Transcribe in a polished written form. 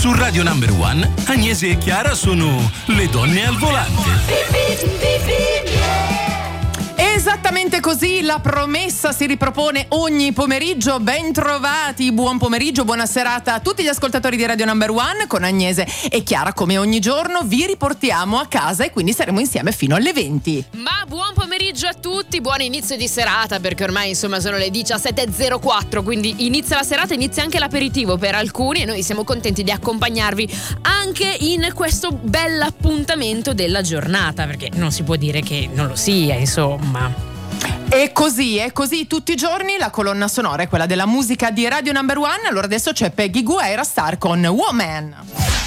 Su Radio Number One, Agnese e Chiara sono le donne al volante. Esattamente così, la promessa si ripropone ogni pomeriggio. Ben trovati, buon pomeriggio, buona serata a tutti gli ascoltatori di Radio Number One. Con Agnese e Chiara, come ogni giorno, vi riportiamo a casa e quindi saremo insieme fino alle 20. Ma buon pomeriggio a tutti, buon inizio di serata, perché ormai insomma sono le 17.04, quindi inizia la serata, inizia anche l'aperitivo per alcuni e noi siamo contenti di accompagnarvi anche in questo bell'appuntamento della giornata, perché non si può dire che non lo sia, insomma. È così tutti i giorni. La colonna sonora è quella della musica di Radio Number One. Allora adesso c'è Peggy Guerra Star con Woman.